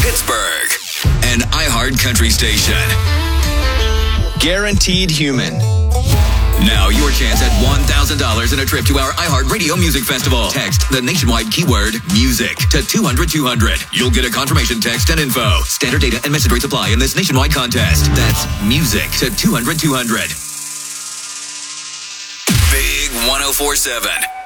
Pittsburgh, an iHeart country station. Guaranteed Human. Now your chance at $1,000 and a trip to our iHeart Radio Music Festival. Text the nationwide keyword music to 200-200. You'll get a confirmation text and info. Standard data and message rates apply in this nationwide contest. That's music to 200-200. Big 104.7.